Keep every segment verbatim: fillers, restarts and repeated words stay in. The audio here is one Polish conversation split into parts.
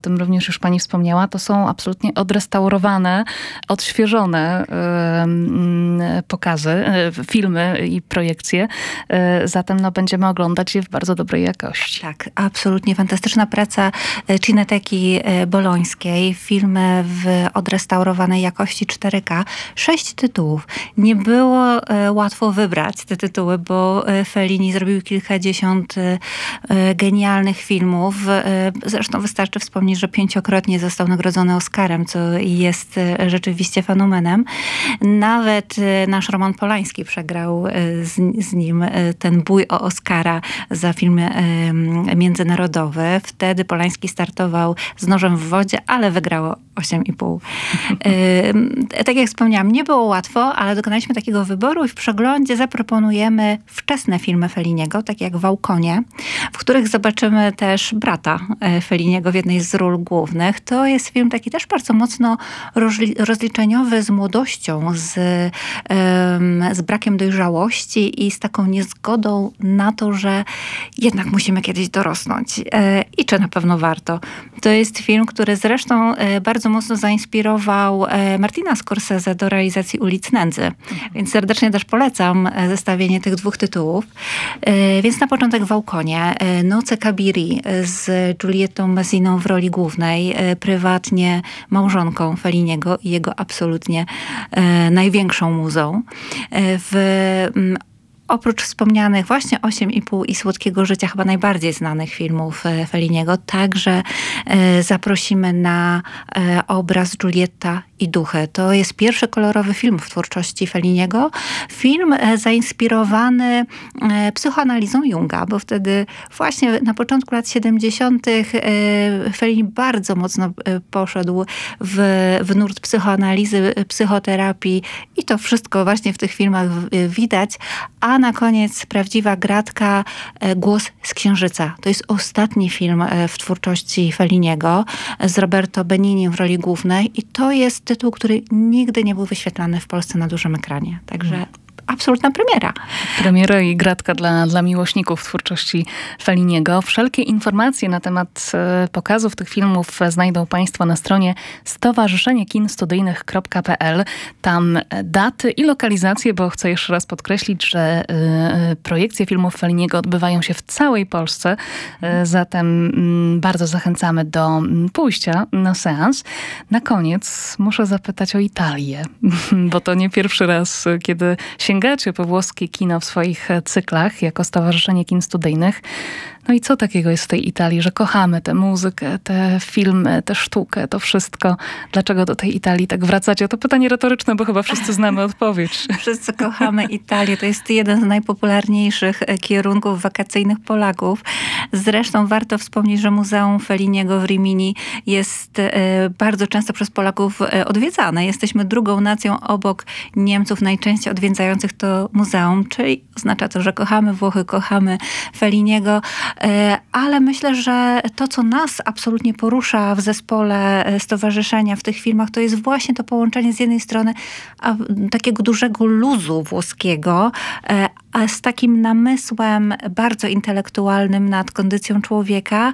o tym również już pani wspomniała, to są absolutnie odrestaurowane, odświeżone y, pokazy, y, filmy i projekcje. Y, zatem no, będziemy oglądać je w bardzo dobrej jakości. Tak, absolutnie fantastyczna praca Cineteki Bolońskiej. Filmy w odrestaurowanej jakości cztery K. Sześć tytułów. Nie było łatwo wybrać te tytuły, bo Fellini zrobił kilkadziesiąt genialnych filmów. Zresztą wystarczy wspomnieć, że pięciokrotnie został nagrodzony Oscarem, co jest rzeczywiście fenomenem. Nawet nasz Roman Polański przegrał z, z nim ten bój o Oscara za film międzynarodowy. Wtedy Polański startował z Nożem w wodzie, ale wygrało osiem i pół. Tak jak wspomniałam, nie było łatwo, ale dokonaliśmy takiego wyboru i w przeglądzie zaproponujemy wczesne filmy Felliniego, takie jak Wałkonie, w których zobaczymy też brata Felliniego w jednej z ról głównych. To jest film taki też bardzo mocno rozliczeniowy z młodością, z, z brakiem dojrzałości i z taką niezgodą na to, że jednak musimy kiedyś dorosnąć. I czy na pewno warto. To jest film, który zresztą bardzo mocno zainspirował Martina Scorsese do realizacji Ulic Nędzy. Mhm. Więc serdecznie też polecam zestawienie tych dwóch tytułów. Więc na początek Wałkonie. Noce Kabiri z Giulietą Massiną w roli głównej, prywatnie małżonką Felliniego i jego absolutnie największą muzą. W Oprócz wspomnianych właśnie osiem i pół i Słodkiego życia, chyba najbardziej znanych filmów Felliniego, także zaprosimy na obraz Giulietta i duchy. To jest pierwszy kolorowy film w twórczości Felliniego. Film zainspirowany psychoanalizą Junga, bo wtedy właśnie na początku lat siedemdziesiątych Fellini bardzo mocno poszedł w, w nurt psychoanalizy, psychoterapii i to wszystko właśnie w tych filmach widać. A na koniec prawdziwa gratka, Głos z Księżyca. To jest ostatni film w twórczości Felliniego z Roberto Benigni w roli głównej i to jest tytuł, który nigdy nie był wyświetlany w Polsce na dużym ekranie. Także absolutna premiera. Premiera i gratka dla, dla miłośników twórczości Felliniego. Wszelkie informacje na temat e, pokazów tych filmów znajdą państwo na stronie stowarzyszenie kin studyjnych kropka p l. Tam daty i lokalizacje, bo chcę jeszcze raz podkreślić, że e, projekcje filmów Felliniego odbywają się w całej Polsce. E, zatem m, bardzo zachęcamy do m, pójścia na seans. Na koniec muszę zapytać o Italię, bo to nie pierwszy raz, kiedy sięgacie po włoskie kino w swoich cyklach jako Stowarzyszenie Kin Studyjnych. No i co takiego jest w tej Italii, że kochamy tę muzykę, te filmy, tę sztukę, to wszystko. Dlaczego do tej Italii tak wracacie? To pytanie retoryczne, bo chyba wszyscy znamy odpowiedź. Wszyscy kochamy Italię. To jest jeden z najpopularniejszych kierunków wakacyjnych Polaków. Zresztą warto wspomnieć, że Muzeum Felliniego w Rimini jest bardzo często przez Polaków odwiedzane. Jesteśmy drugą nacją obok Niemców najczęściej odwiedzających to muzeum, czyli oznacza to, że kochamy Włochy, kochamy Felliniego. Ale myślę, że to, co nas absolutnie porusza w zespole stowarzyszenia w tych filmach, to jest właśnie to połączenie z jednej strony a, takiego dużego luzu włoskiego, a z takim namysłem bardzo intelektualnym nad kondycją człowieka.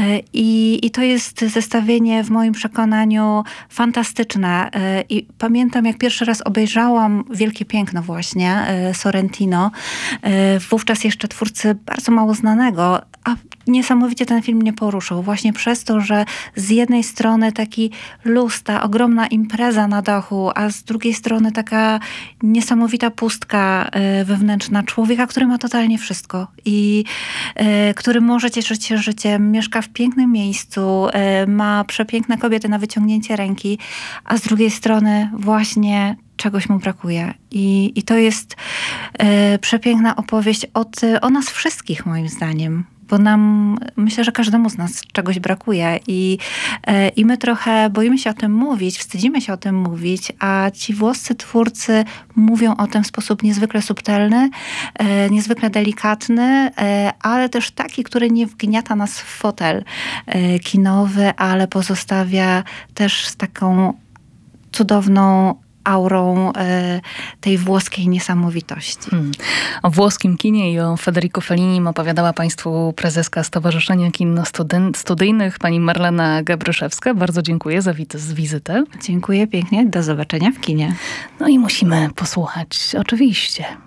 I, i to jest zestawienie w moim przekonaniu fantastyczne. I pamiętam, jak pierwszy raz obejrzałam Wielkie Piękno właśnie Sorrentino, wówczas jeszcze twórcy bardzo mało znanego, a niesamowicie ten film mnie poruszył. Właśnie przez to, że z jednej strony taki luz, ta ogromna impreza na dachu, a z drugiej strony taka niesamowita pustka wewnętrzna człowieka, który ma totalnie wszystko i który może cieszyć się życiem, mieszka w pięknym miejscu, ma przepiękne kobiety na wyciągnięcie ręki, a z drugiej strony właśnie czegoś mu brakuje. I, i to jest e, przepiękna opowieść od, o nas wszystkich, moim zdaniem. Bo nam, myślę, że każdemu z nas czegoś brakuje i, e, i my trochę boimy się o tym mówić, wstydzimy się o tym mówić, a ci włoscy twórcy mówią o tym w sposób niezwykle subtelny, e, niezwykle delikatny, e, ale też taki, który nie wgniata nas w fotel e, kinowy, ale pozostawia też z taką cudowną aurą tej włoskiej niesamowitości. Hmm. O włoskim kinie i o Federico Fellinim opowiadała Państwu prezeska Stowarzyszenia Kin Studyjnych, pani Marlena Gabryszewska. Bardzo dziękuję za wizytę. Dziękuję pięknie. Do zobaczenia w kinie. No i musimy posłuchać oczywiście